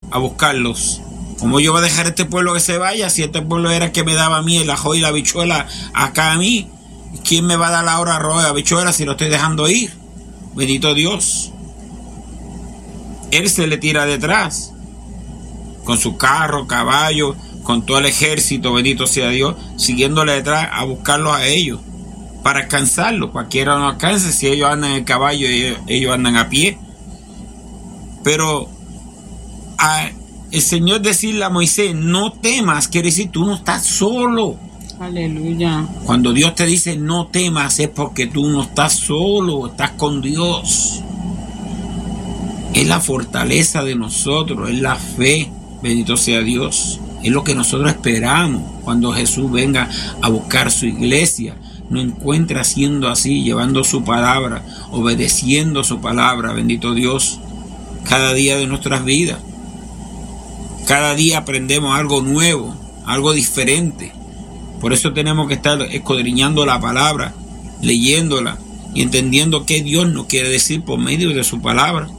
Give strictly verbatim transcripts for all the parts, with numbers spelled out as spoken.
a buscarlos. ¿Cómo yo voy a dejar a este pueblo que se vaya si este pueblo era el que me daba a mí el ajo y la habichuela acá a mí? ¿Quién me va a dar la hora arroz y habichuela si lo estoy dejando ir? Bendito Dios. Él se le tira detrás con su carro, caballo, con todo el ejército, bendito sea Dios, siguiéndole detrás a buscarlos a ellos para alcanzarlos. Cualquiera no alcance si ellos andan en el caballo y ellos, ellos andan a pie. Pero a el Señor decirle a Moisés, no temas, quiere decir tú no estás solo. Aleluya. Cuando Dios te dice no temas es porque tú no estás solo, estás con Dios. Es la fortaleza de nosotros, es la fe, bendito sea Dios. Es lo que nosotros esperamos cuando Jesús venga a buscar su iglesia. Nos encuentra haciendo así, llevando su palabra, obedeciendo su palabra, bendito Dios, cada día de nuestras vidas. Cada día aprendemos algo nuevo, algo diferente. Por eso tenemos que estar escudriñando la palabra, leyéndola y entendiendo qué Dios nos quiere decir por medio de su palabra.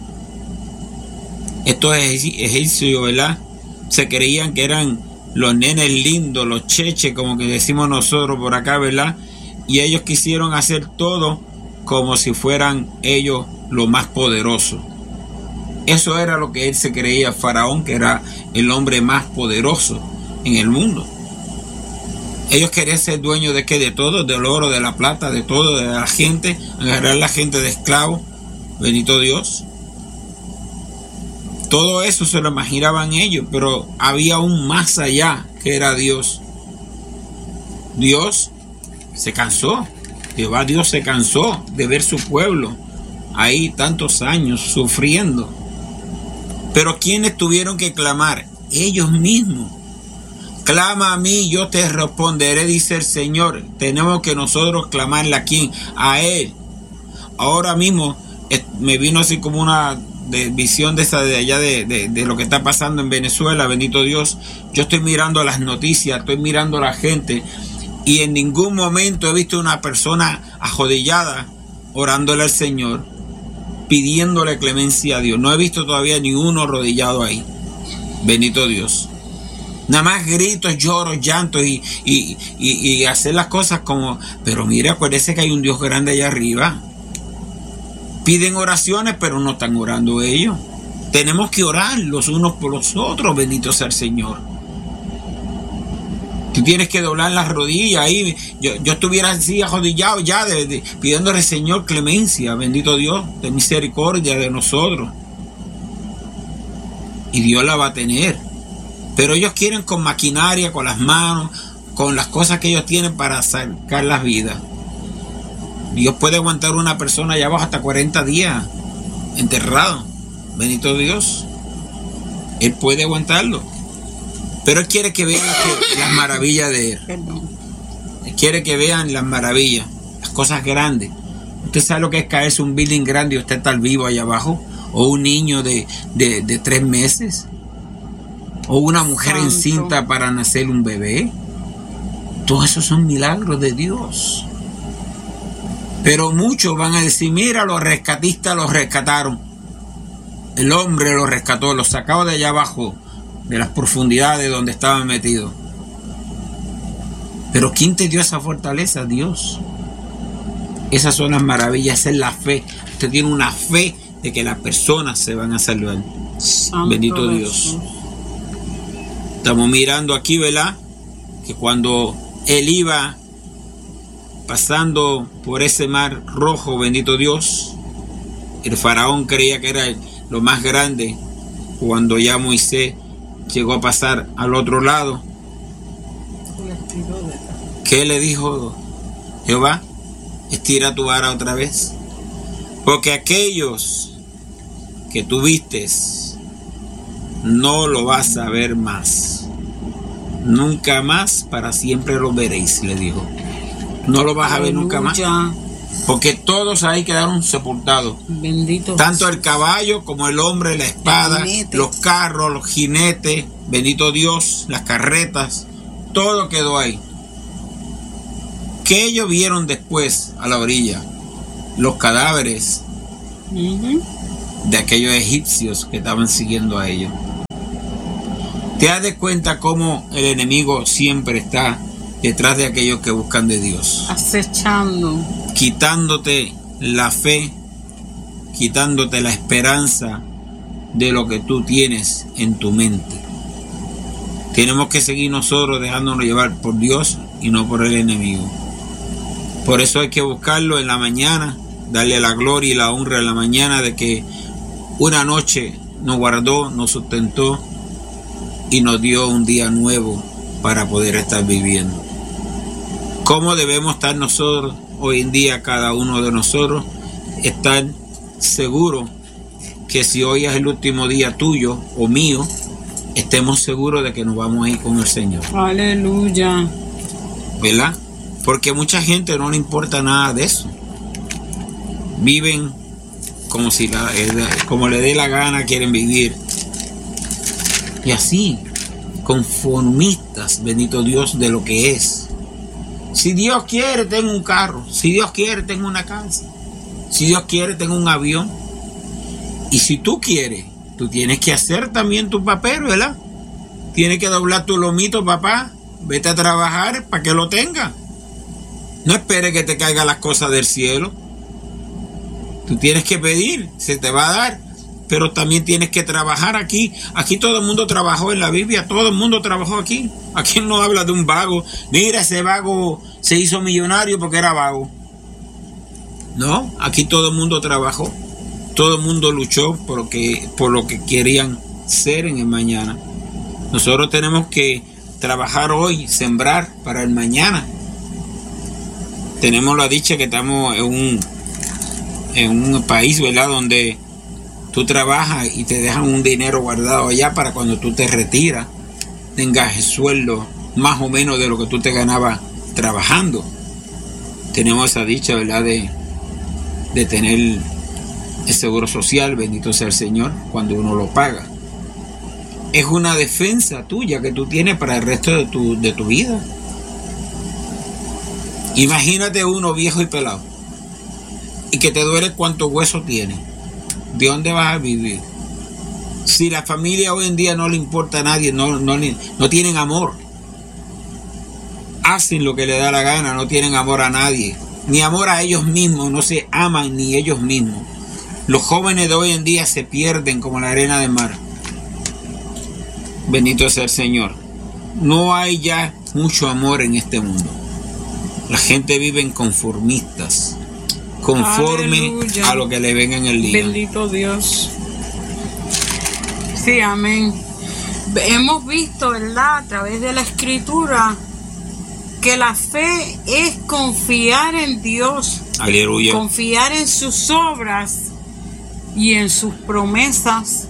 Estos egipcios, ¿verdad? Se creían que eran los nenes lindos, los cheches, como que decimos nosotros por acá, ¿verdad? Y ellos quisieron hacer todo como si fueran ellos los más poderosos. Eso era lo que él se creía, Faraón, que era el hombre más poderoso en el mundo. Ellos querían ser dueños de qué, de todo, del oro, de la plata, de todo, de la gente, agarrar a la gente de esclavos, bendito Dios. Todo eso se lo imaginaban ellos, pero había un más allá que era Dios. Dios se cansó, Jehová Dios se cansó de ver su pueblo ahí tantos años sufriendo. Pero ¿quiénes tuvieron que clamar? Ellos mismos. Clama a mí, yo te responderé, dice el Señor. Tenemos que nosotros clamarle a quién, a Él. Ahora mismo me vino así como una de visión de esa de allá de, de, de lo que está pasando en Venezuela, bendito Dios. Yo estoy mirando las noticias, estoy mirando a la gente y en ningún momento he visto una persona arrodillada orándole al Señor, pidiéndole clemencia a Dios. No he visto todavía ni uno arrodillado ahí, bendito Dios. Nada más gritos, lloros, llantos y, y, y, y hacer las cosas como, pero mire, acuérdese que hay un Dios grande allá arriba. Piden oraciones, pero no están orando ellos. Tenemos que orar los unos por los otros, bendito sea el Señor. Tú tienes que doblar las rodillas ahí. Yo, yo estuviera así arrodillado ya, de, de, pidiéndole al Señor clemencia, bendito Dios, de misericordia de nosotros. Y Dios la va a tener. Pero ellos quieren con maquinaria, con las manos, con las cosas que ellos tienen para sacar las vidas. Dios puede aguantar una persona allá abajo hasta cuarenta días enterrado. Bendito Dios. Él puede aguantarlo. Pero Él quiere que vean que, las maravillas de Él. Él quiere que vean las maravillas, las cosas grandes. ¿Usted sabe lo que es caerse un building grande y usted estar vivo allá abajo? ¿O un niño de, de, de tres meses? ¿O una mujer Santo. encinta para nacer un bebé? Todos esos son milagros de Dios. Pero muchos van a decir, mira, los rescatistas los rescataron. El hombre los rescató, los sacaba de allá abajo, de las profundidades donde estaban metidos. Pero ¿quién te dio esa fortaleza? Dios. Esas son las maravillas, esa es la fe. Usted tiene una fe de que las personas se van a salvar. Santo Bendito Dios. Jesús. Estamos mirando aquí, ¿verdad? Que cuando él iba pasando por ese mar rojo, bendito Dios, el faraón creía que era lo más grande. Cuando ya Moisés llegó a pasar al otro lado, ¿qué le dijo Jehová? Estira tu vara otra vez, porque aquellos que tú vistes no lo vas a ver más, nunca más, para siempre lo veréis, le dijo. No lo vas a ver nunca más, porque todos ahí quedaron sepultados. Bendito tanto Jesús. El caballo como el hombre, la espada, los carros, los jinetes, bendito Dios, las carretas, todo quedó ahí. ¿Qué ellos vieron después a la orilla? Los cadáveres uh-huh. de aquellos egipcios que estaban siguiendo a ellos. Te das de cuenta cómo el enemigo siempre está detrás de aquellos que buscan de Dios, acechando, quitándote la fe, quitándote la esperanza de lo que tú tienes en tu mente. Tenemos que seguir nosotros dejándonos llevar por Dios y no por el enemigo. Por eso hay que buscarlo en la mañana, darle la gloria y la honra en la mañana de que una noche nos guardó, nos sustentó y nos dio un día nuevo para poder estar viviendo. ¿Cómo debemos estar nosotros hoy en día, cada uno de nosotros? Estar seguro que si hoy es el último día tuyo o mío, estemos seguros de que nos vamos a ir con el Señor. Aleluya. ¿Verdad? Porque mucha gente no le importa nada de eso. Viven como si la, como le dé la gana, quieren vivir. Y así, conformistas, bendito Dios, de lo que es. Si Dios quiere, tengo un carro. Si Dios quiere, tengo una casa. Si Dios quiere, tengo un avión. Y si tú quieres, tú tienes que hacer también tu papel, ¿verdad? Tienes que doblar tu lomito, papá. Vete a trabajar para que lo tengas. No esperes que te caigan las cosas del cielo. Tú tienes que pedir, se te va a dar. Pero también tienes que trabajar aquí. Aquí todo el mundo trabajó en la Biblia. Todo el mundo trabajó aquí. Aquí no habla de un vago. Mira, ese vago se hizo millonario porque era vago. No, aquí todo el mundo trabajó. Todo el mundo luchó por lo que, por lo que querían ser en el mañana. Nosotros tenemos que trabajar hoy, sembrar para el mañana. Tenemos la dicha que estamos en un, en un país, ¿verdad?, donde tú trabajas y te dejan un dinero guardado allá para cuando tú te retiras, tengas el sueldo más o menos de lo que tú te ganabas trabajando. Tenemos esa dicha, ¿verdad?, de, de tener el seguro social, bendito sea el Señor, cuando uno lo paga. Es una defensa tuya que tú tienes para el resto de tu, de tu vida. Imagínate uno viejo y pelado y que te duele cuántos huesos tiene. ¿De dónde vas a vivir? Si la familia hoy en día no le importa a nadie, no, no, no tienen amor, hacen lo que les da la gana, no tienen amor a nadie, ni amor a ellos mismos, no se aman ni ellos mismos. Los jóvenes de hoy en día se pierden como la arena del mar. Bendito sea el Señor. No hay ya mucho amor en este mundo. La gente vive en conformistas, conforme Aleluya. A lo que le venga en el día. Bendito Dios. Sí, amén. Hemos visto, ¿verdad?, a través de la Escritura, que la fe es confiar en Dios. Aleluya. Confiar en sus obras y en sus promesas.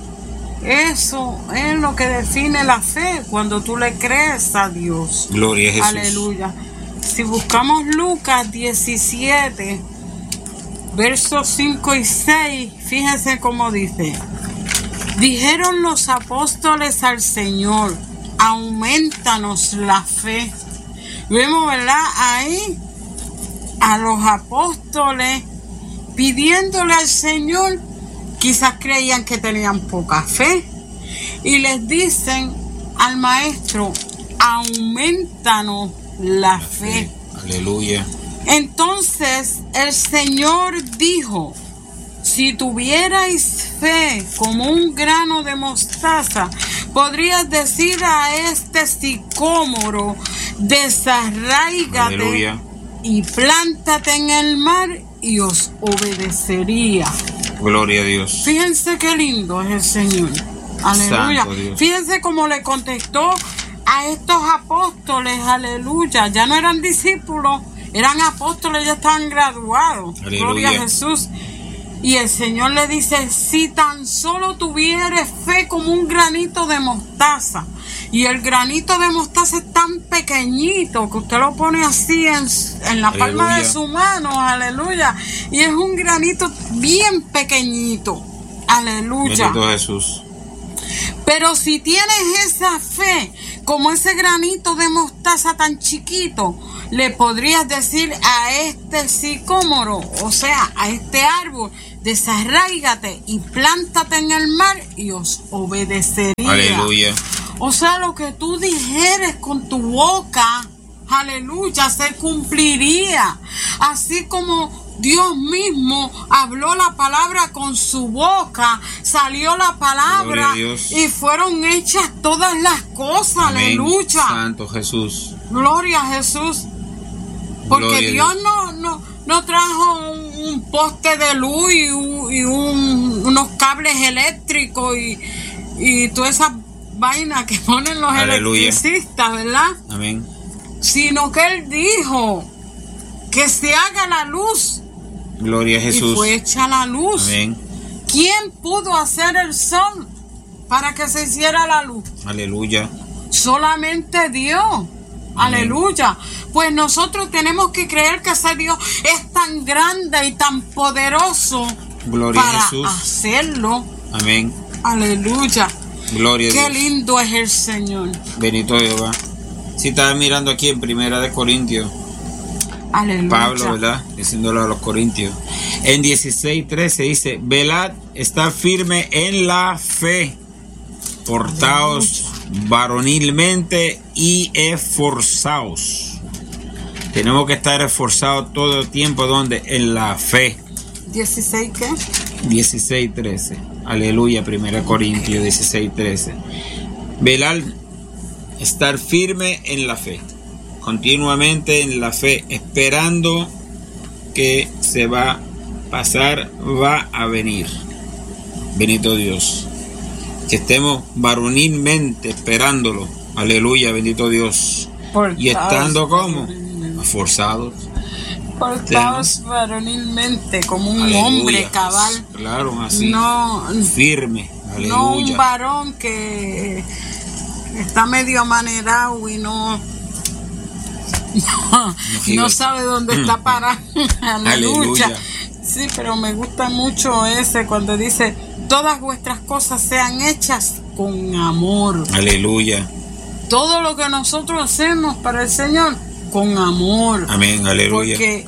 Eso es lo que define la fe, cuando tú le crees a Dios. Gloria a Jesús. Aleluya. Si buscamos Lucas diecisiete, versos cinco y seis, fíjense cómo dice. Dijeron los apóstoles al Señor, aumentanos la fe. Vemos, ¿verdad?, ahí a los apóstoles pidiéndole al Señor. Quizás creían que tenían poca fe y les dicen al maestro, aumentanos la fe. Aleluya. Entonces el Señor dijo, si tuvierais fe como un grano de mostaza, podrías decir a este sicómoro, desarráigate Aleluya. Y plántate en el mar, y os obedecería. Gloria a Dios. Fíjense qué lindo es el Señor. Aleluya. Fíjense cómo le contestó a estos apóstoles. Aleluya. Ya no eran discípulos, eran apóstoles, ya estaban graduados. Aleluya. Gloria a Jesús. Y el Señor le dice, si tan solo tuvieres fe como un granito de mostaza. Y el granito de mostaza es tan pequeñito que usted lo pone así en, en la aleluya. Palma de su mano, aleluya. Y es un granito bien pequeñito, aleluya. Bendito Jesús. Pero si tienes esa fe, como ese granito de mostaza tan chiquito, le podrías decir a este sicómoro, o sea, a este árbol, desarráigate y plántate en el mar, y os obedecería. Aleluya. O sea, lo que tú dijeres con tu boca, aleluya, se cumpliría. Así como Dios mismo habló la palabra con su boca, salió la palabra y fueron hechas todas las cosas. Amén. Aleluya. Santo Jesús. Gloria a Jesús. Porque Gloria Dios no, no, no trajo un, un poste de luz y, un, y un, unos cables eléctricos y, y toda esa vaina que ponen los Aleluya. Electricistas, ¿verdad? Amén. Sino que Él dijo que se haga la luz. Gloria a Jesús. Y fue hecha la luz. Amén. ¿Quién pudo hacer el sol para que se hiciera la luz? Aleluya. Solamente Dios. Amén. Aleluya. Pues nosotros tenemos que creer que ese Dios es tan grande y tan poderoso. Gloria para a Jesús. hacerlo. Amén. Aleluya. Gloria a Dios. Qué lindo es el Señor. Bendito Jehová. Si estás mirando aquí en Primera de Corintios. Aleluya. Pablo, ¿verdad? Diciéndolo a los corintios. En dieciséis trece dice: velad, estad firme en la fe, portaos varonilmente y esforzaos. Tenemos que estar esforzados todo el tiempo, ¿dónde? En la fe. ¿dieciséis qué? dieciséis trece. Aleluya, Primera Corintios dieciséis trece. Velad, estar firme en la fe. Continuamente en la fe, esperando que se va a pasar, va a venir. Bendito Dios. Que estemos varonilmente esperándolo. Aleluya, bendito Dios. Portaos, y estando como esforzados. Portaos varonilmente, como un Aleluya. Hombre cabal. Claro, así. No, firme. Aleluya. No un varón que está medio amanerado y no. No, no sabe dónde está parado. Aleluya. Aleluya. Sí, pero me gusta mucho ese cuando dice: todas vuestras cosas sean hechas con amor. Aleluya. Todo lo que nosotros hacemos para el Señor, con amor. Amén, aleluya. Porque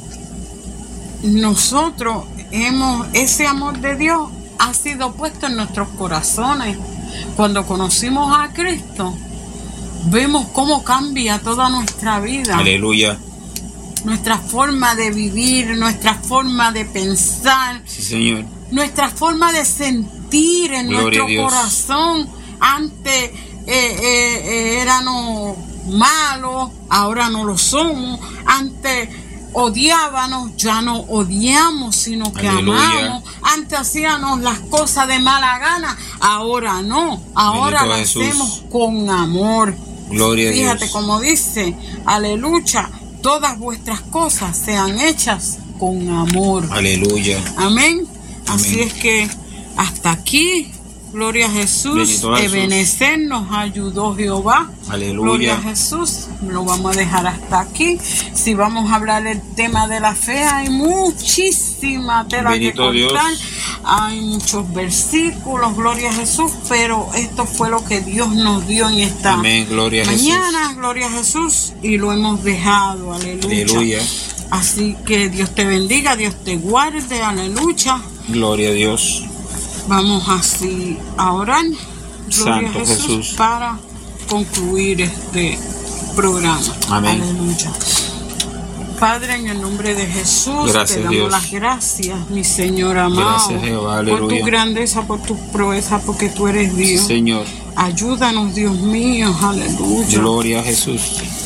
nosotros hemos, ese amor de Dios ha sido puesto en nuestros corazones. Cuando conocimos a Cristo, vemos cómo cambia toda nuestra vida. Aleluya. Nuestra forma de vivir, nuestra forma de pensar. Sí, Señor. Nuestra forma de sentir en Gloria nuestro corazón. Antes eh, eh, eh, éramos malos, ahora no lo somos. Antes odiábamos, ya no odiamos, sino que Aleluya. Amamos. Antes hacíamos las cosas de mala gana, ahora no. Ahora las hacemos con amor. Gloria Fíjate a Dios. Como dice, aleluya, todas vuestras cosas sean hechas con amor. Aleluya. Amén. Amén. Así es que hasta aquí, gloria a Jesús, Ebenecer nos ayudó Jehová. Aleluya. Gloria a Jesús, lo vamos a dejar hasta aquí. Si vamos a hablar del tema de la fe, hay muchísima tela Bendito que contar. Dios. Hay muchos versículos, gloria a Jesús, pero esto fue lo que Dios nos dio en esta Amén, gloria a mañana, Jesús. Gloria a Jesús, y lo hemos dejado, aleluya. Aleluya. Así que Dios te bendiga, Dios te guarde, aleluya. Gloria a Dios. Vamos así a orar, gloria Santo a Jesús, Jesús, para concluir este programa. Amén. Aleluya. Padre, en el nombre de Jesús, gracias, te damos Dios. las gracias, mi Señor amado. Gracias, Jehová, aleluya. Por tu grandeza, por tu proeza, porque tú eres Dios. Sí, Señor. Ayúdanos, Dios mío, aleluya. Gloria a Jesús.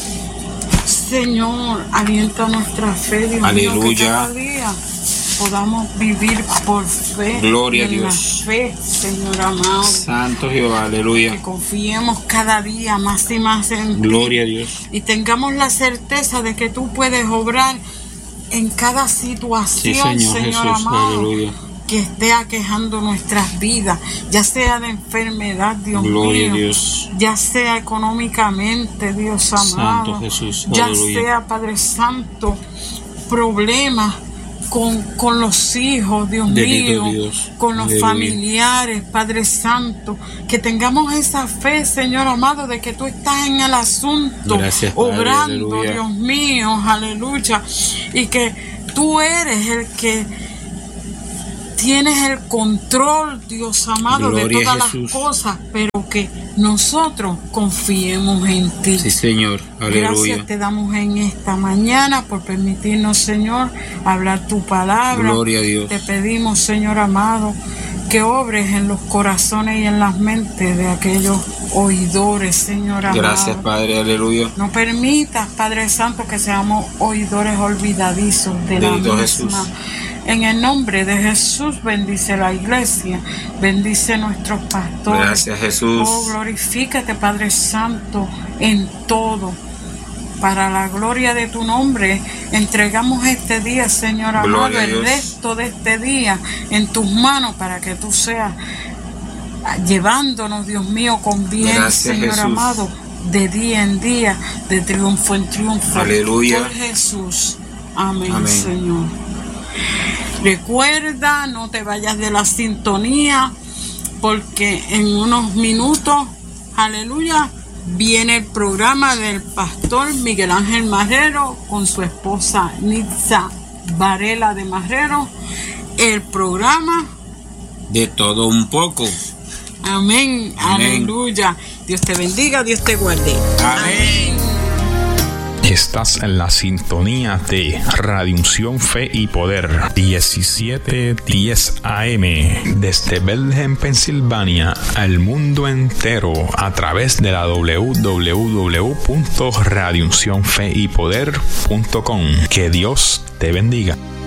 Señor, alienta nuestra fe, Dios aleluya. mío, que cada día podamos vivir por fe. Gloria a en Dios. La fe, Señor amado. Santo Jehová, aleluya. Que confiemos cada día más y más en ti. Gloria a Dios. Y tengamos la certeza de que tú puedes obrar en cada situación, Sí, Señor, Señor Jesús, amado, aleluya. que esté aquejando nuestras vidas, ya sea de enfermedad, Dios Gloria mío, a Dios. ya sea económicamente, Dios amado, Santo Jesús, ya aleluya. sea, Padre Santo, problemas con, con los hijos, Dios Bendito mío, Dios. con los Aleluya. familiares, Padre Santo, que tengamos esa fe, Señor amado, de que tú estás en el asunto, Gracias, Padre, obrando, aleluya. Dios mío, aleluya, y que tú eres el que tienes el control, Dios amado, Gloria de todas las cosas, pero que nosotros confiemos en ti. Sí, Señor. Aleluya. Gracias te damos en esta mañana por permitirnos, Señor, hablar tu palabra. Gloria a Dios. Te pedimos, Señor amado, que obres en los corazones y en las mentes de aquellos oidores, Señor amado. Gracias, Padre, aleluya. No permitas, Padre Santo, que seamos oidores olvidadizos de la misma. Jesús. En el nombre de Jesús, bendice la iglesia, bendice nuestros pastores. Gracias, Jesús. Oh, glorifícate, Padre Santo, en todo. Para la gloria de tu nombre, entregamos este día, Señor amado, el resto de este día en tus manos para que tú seas llevándonos, Dios mío, con bien, Gracias, Señor Jesús. amado, de día en día, de triunfo en triunfo. Aleluya. Por Jesús. Amén, Amén. Señor. Recuerda, no te vayas de la sintonía, porque en unos minutos, aleluya, viene el programa del pastor Miguel Ángel Marrero con su esposa Nitza Varela de Marrero. El programa de todo un poco. Amén, Amén. Aleluya. Dios te bendiga, Dios te guarde. Amén. Amén. Estás en la sintonía de Radio Unción Fe y Poder diecisiete diez A M desde Bethlehem, Pensilvania, al mundo entero a través de la doble u doble u doble u punto radio unción fe y poder punto com. Que Dios te bendiga.